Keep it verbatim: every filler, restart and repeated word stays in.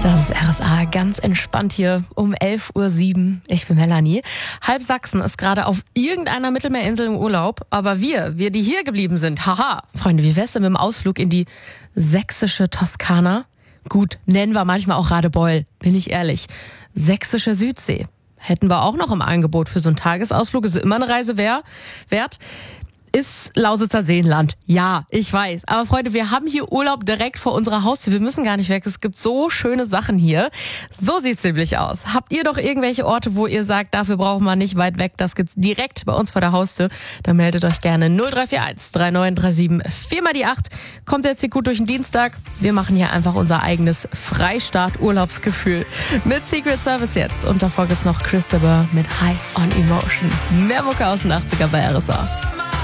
Das ist R S A, ganz entspannt hier um elf Uhr sieben. Ich bin Melanie. Halb Sachsen ist gerade auf irgendeiner Mittelmeerinsel im Urlaub. Aber wir, wir, die hier geblieben sind, haha. Freunde, wie wär's denn mit dem Ausflug in die sächsische Toskana? Gut, nennen wir manchmal auch Radebeul, bin ich ehrlich. Sächsische Südsee. Hätten wir auch noch im Angebot für so einen Tagesausflug. Ist immer eine Reise wär, wert. Ist Lausitzer Seenland. Ja, ich weiß. Aber Freunde, wir haben hier Urlaub direkt vor unserer Haustür. Wir müssen gar nicht weg. Es gibt so schöne Sachen hier. So sieht's nämlich aus. Habt ihr doch irgendwelche Orte, wo ihr sagt, dafür brauchen wir nicht weit weg. Das gibt's direkt bei uns vor der Haustür. Dann meldet euch gerne null drei vier eins drei neun drei sieben vier mal die acht. Kommt jetzt hier gut durch den Dienstag. Wir machen hier einfach unser eigenes Freistaat-Urlaubsgefühl. Mit Secret Service jetzt. Und davor gibt's noch Christopher mit High on Emotion. Mehr Mucke aus den achtziger bei R S A.